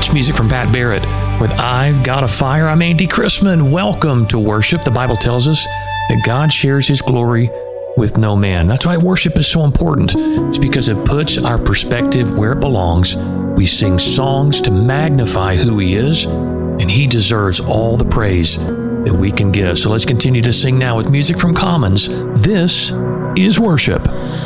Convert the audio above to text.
just music from Pat Barrett with I've Got a Fire. I'm Andy Chrisman. Welcome to worship. The Bible tells us that God shares His glory with no man. That's why worship is so important. It's because it puts our perspective where it belongs. We sing songs to magnify who He is, and He deserves all the praise that we can give. So let's continue to sing now with music from Commons. This is worship.